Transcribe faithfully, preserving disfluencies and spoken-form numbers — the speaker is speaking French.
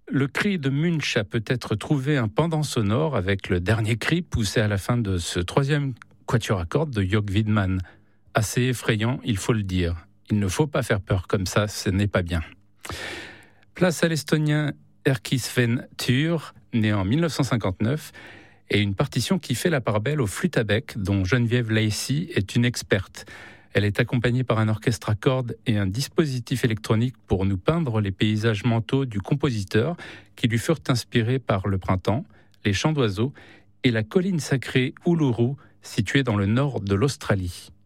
Le cri de Munch a peut-être trouvé un pendant sonore avec le dernier cri poussé à la fin de ce troisième quatuor à cordes de Jörg Widmann. Assez effrayant, il faut le dire. Il ne faut pas faire peur comme ça, ce n'est pas bien. Place à l'Estonien Erkki Sven Thür, né en dix-neuf cent cinquante-neuf, et une partition qui fait la part belle aux flûtes à bec, dont Geneviève Lacey est une experte. Elle est accompagnée par un orchestre à cordes et un dispositif électronique pour nous peindre les paysages mentaux du compositeur qui lui furent inspirés par le printemps, les chants d'oiseaux et la colline sacrée Uluru, située dans le nord de l'Australie.